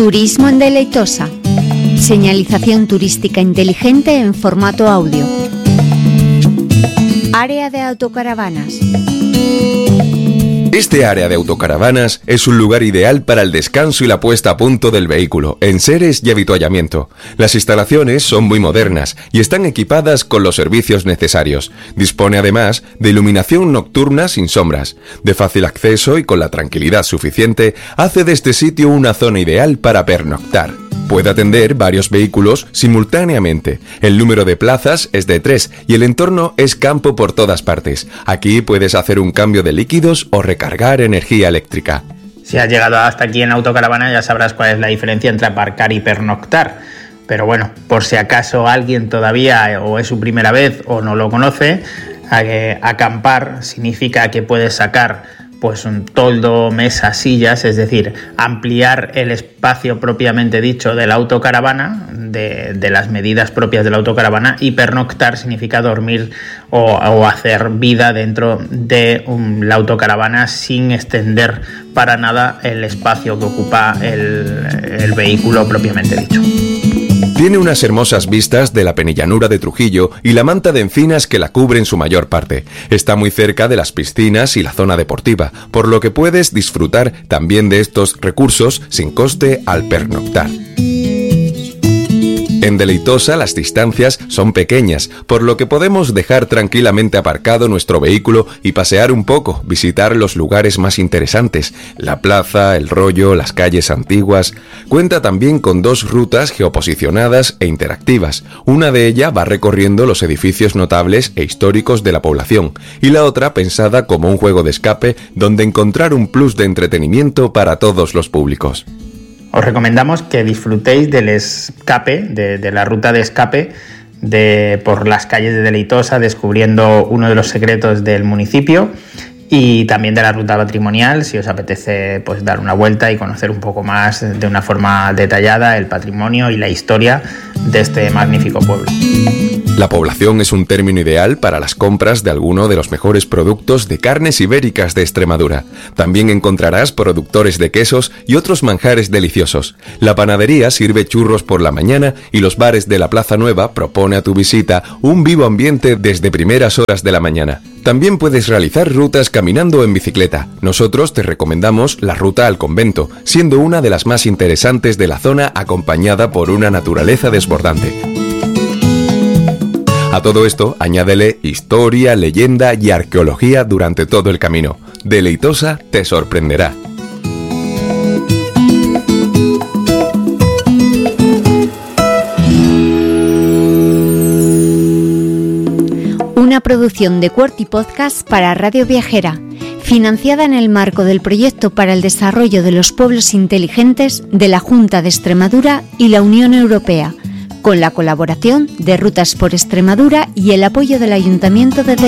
Turismo en Deleitosa. Señalización turística inteligente en formato audio. Área de autocaravanas. Este área de autocaravanas es un lugar ideal para el descanso y la puesta a punto del vehículo, enseres y avituallamiento. Las instalaciones son muy modernas y están equipadas con los servicios necesarios. Dispone además de iluminación nocturna sin sombras. De fácil acceso y con la tranquilidad suficiente, hace de este sitio una zona ideal para pernoctar. Puede atender varios vehículos simultáneamente. El número de plazas es de 3 y el entorno es campo por todas partes. Aquí puedes hacer un cambio de líquidos o recargar energía eléctrica. Si has llegado hasta aquí en autocaravana ya sabrás cuál es la diferencia entre aparcar y pernoctar. Pero bueno, por si acaso alguien todavía o es su primera vez o no lo conoce, acampar significa que puedes sacar pues un toldo, mesas, sillas, es decir, ampliar el espacio propiamente dicho de la autocaravana, de las medidas propias de la autocaravana, y pernoctar significa dormir o hacer vida dentro de la autocaravana sin extender para nada el espacio que ocupa el vehículo propiamente dicho. Tiene unas hermosas vistas de la penillanura de Trujillo y la manta de encinas que la cubre en su mayor parte. Está muy cerca de las piscinas y la zona deportiva, por lo que puedes disfrutar también de estos recursos sin coste al pernoctar. En Deleitosa las distancias son pequeñas, por lo que podemos dejar tranquilamente aparcado nuestro vehículo y pasear un poco, visitar los lugares más interesantes, la plaza, el rollo, las calles antiguas. Cuenta también con 2 rutas geoposicionadas e interactivas. Una de ellas va recorriendo los edificios notables e históricos de la población, y la otra pensada como un juego de escape donde encontrar un plus de entretenimiento para todos los públicos. Os recomendamos que disfrutéis del escape, de la ruta de escape por las calles de Deleitosa, descubriendo uno de los secretos del municipio, y también de la ruta patrimonial, si os apetece pues dar una vuelta y conocer un poco más de una forma detallada el patrimonio y la historia de este magnífico pueblo. La población es un término ideal para las compras de alguno de los mejores productos de carnes ibéricas de Extremadura. También encontrarás productores de quesos y otros manjares deliciosos. La panadería sirve churros por la mañana y los bares de la Plaza Nueva propone a tu visita un vivo ambiente desde primeras horas de la mañana. También puedes realizar rutas caminando o en bicicleta. Nosotros te recomendamos la ruta al convento, siendo una de las más interesantes de la zona, acompañada por una naturaleza desbordante. A todo esto, añádele historia, leyenda y arqueología durante todo el camino. Deleitosa te sorprenderá. Una producción de QWERTY Podcast para Radio Viajera, financiada en el marco del Proyecto para el Desarrollo de los Pueblos Inteligentes de la Junta de Extremadura y la Unión Europea, con la colaboración de Rutas por Extremadura y el apoyo del Ayuntamiento de